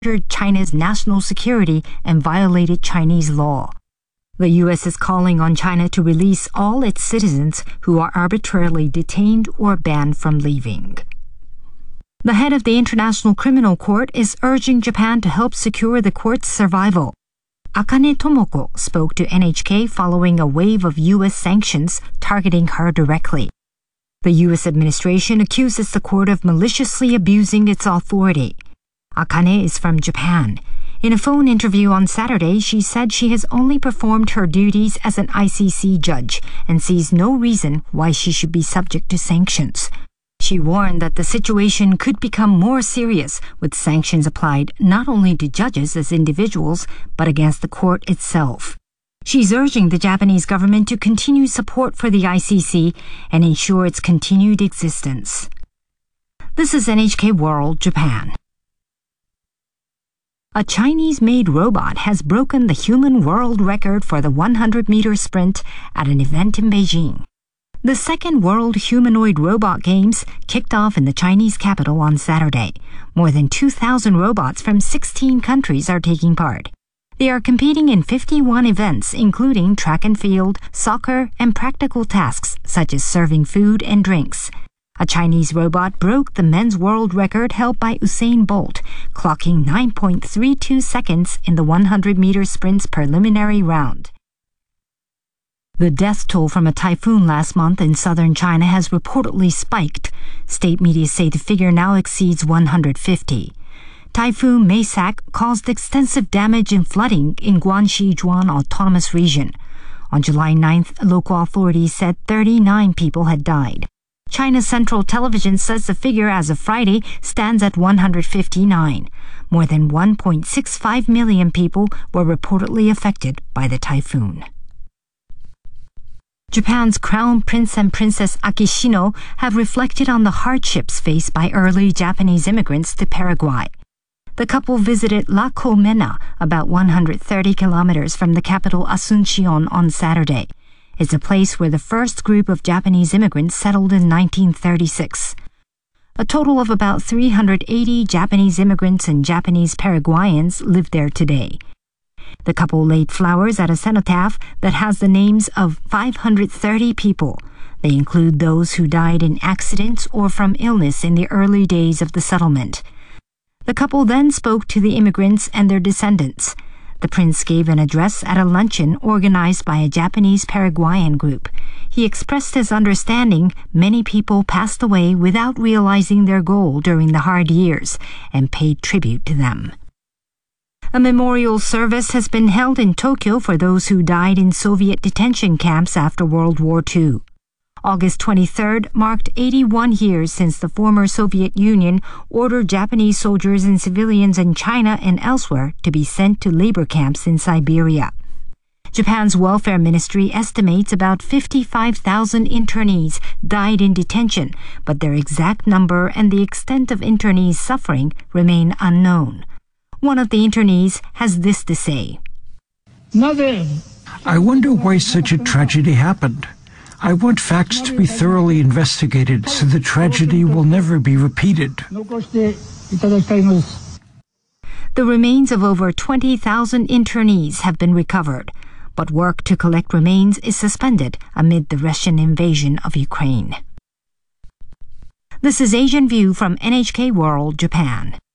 China's national security and violated Chinese law. The U.S. is calling on China to release all its citizens who are arbitrarily detained or banned from leaving. The head of the International Criminal Court is urging Japan to help secure the court's survival. Akane Tomoko spoke to NHK following a wave of U.S. sanctions targeting her directly. The U.S. administration accuses the court of maliciously abusing its authority. Akane is from Japan. In a phone interview on Saturday, she said she has only performed her duties as an ICC judge and sees no reason why she should be subject to sanctions. She warned that the situation could become more serious with sanctions applied not only to judges as individuals, but against the court itself. She's urging the Japanese government to continue support for the ICC and ensure its continued existence. This is NHK World Japan. A Chinese-made robot has broken the human world record for the 100-meter sprint at an event in Beijing. The second World Humanoid Robot Games kicked off in the Chinese capital on Saturday. More than 2,000 robots from 16 countries are taking part. They are competing in 51 events, including track and field, soccer, and practical tasks such as serving food and drinks. A Chinese robot broke the men's world record held by Usain Bolt, clocking 9.32 seconds in the 100-meter sprint's preliminary round. The death toll from a typhoon last month in southern China has reportedly spiked. State media say the figure now exceeds 150. Typhoon Maysak caused extensive damage and flooding in Guangxi-Zhuang Autonomous Region. On July 9th, local authorities said 39 people had died. China's Central Television says the figure as of Friday stands at 159. More than 1.65 million people were reportedly affected by the typhoon. Japan's Crown Prince and Princess Akishino have reflected on the hardships faced by early Japanese immigrants to Paraguay. The couple visited La Colmena, about 130 kilometers from the capital Asuncion, on Saturday. It's a place where the first group of Japanese immigrants settled in 1936. A total of about 380 Japanese immigrants and Japanese Paraguayans live there today. The couple laid flowers at a cenotaph that has the names of 530 people. They include those who died in accidents or from illness in the early days of the settlement. The couple then spoke to the immigrants and their descendants. The prince gave an address at a luncheon organized by a Japanese Paraguayan group. He expressed his understanding many people passed away without realizing their goal during the hard years and paid tribute to them. A memorial service has been held in Tokyo for those who died in Soviet detention camps after World War II. August 23rd marked 81 years since the former Soviet Union ordered Japanese soldiers and civilians in China and elsewhere to be sent to labor camps in Siberia. Japan's welfare ministry estimates about 55,000 internees died in detention, but their exact number and the extent of internees' suffering remain unknown. One of the internees has this to say. I wonder why such a tragedy happened. I want facts to be thoroughly investigated so the tragedy will never be repeated. The remains of over 20,000 internees have been recovered, but work to collect remains is suspended amid the Russian invasion of Ukraine. This is Asian View from NHK World Japan.